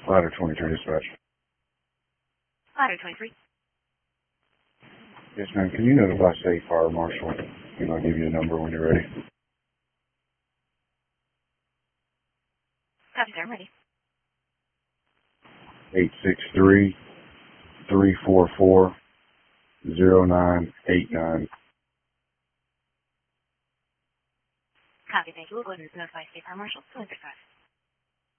Ladder 23 dispatch. Ladder 23. Yes, ma'am. Can you notify State Fire Marshal? And I'll give you a number when you're ready. Copy, sir. I'm ready. 863-344-0989. Copy, thank you. We'll go ahead and notify State Fire Marshal. Go ahead, dispatch.